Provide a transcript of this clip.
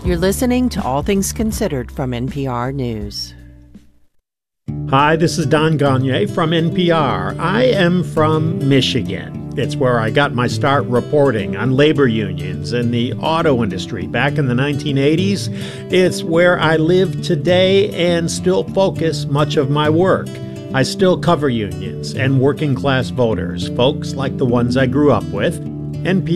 You're listening to All Things Considered from NPR News. Hi, this is Don Gagné from NPR. I am from Michigan. It's where I got my start reporting on labor unions and the auto industry back in the 1980s. It's where I live today and still focus much of my work. I still cover unions and working class voters, folks like the ones I grew up with. NPR